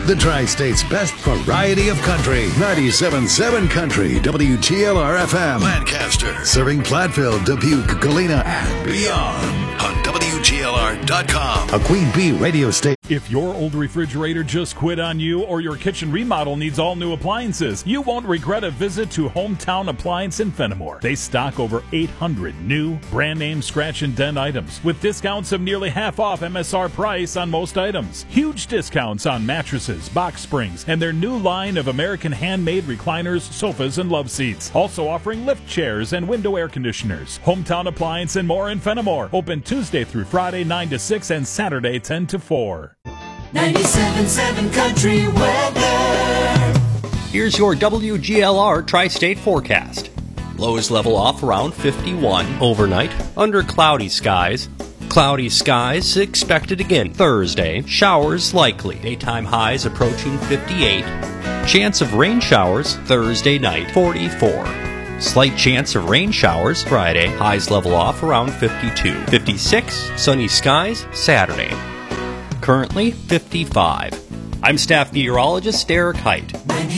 The Tri-State's best variety of country. 97.7 Country, WGLR-FM. Lancaster. Serving Platteville, Dubuque, Galena, and beyond. On WGLR.com. A Queen Bee radio station. If your old refrigerator just quit on you or your kitchen remodel needs all new appliances, you won't regret a visit to Hometown Appliance in Fenimore. They stock over 800 new brand name scratch and dent items with discounts of nearly half off MSR price on most items. Huge discounts on mattresses, box springs, and their new line of American handmade recliners, sofas, and love seats. Also offering lift chairs and window air conditioners. Hometown Appliance and more in Fenimore. Open Tuesday through Friday 9 to 6 and Saturday 10 to 4. 97.7 Country weather. Here's your WGLR Tri-State forecast. Lows level off around 51 overnight, under cloudy skies. Cloudy skies expected again Thursday. Showers likely. Daytime highs approaching 58. Chance of rain showers Thursday night, 44. Slight chance of rain showers Friday. Highs level off around 52. 56. Sunny skies Saturday. Currently 55. I'm staff meteorologist Derek Height.